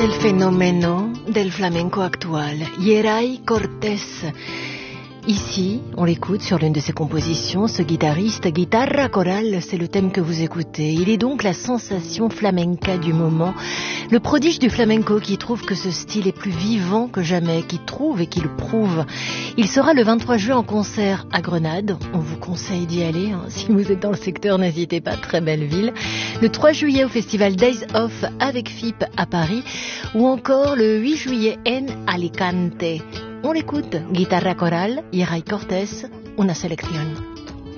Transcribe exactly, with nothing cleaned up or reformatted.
el fenómeno del flamenco actual, Yeray Cortés. Ici, on l'écoute sur l'une de ses compositions, ce guitariste, guitare chorale, c'est le thème que vous écoutez. Il est donc la sensation flamenca du moment, le prodige du flamenco qui trouve que ce style est plus vivant que jamais, qui trouve et qui le prouve. Il sera le vingt-trois juin en concert à Grenade, on vous conseille d'y aller, hein. Si vous êtes dans le secteur, n'hésitez pas, très belle ville. Le trois juillet au festival Days Off avec F I P à Paris, ou encore le huit juillet en Alicante. On l'écoute, guitarra coral, Yeray Cortés, una selección.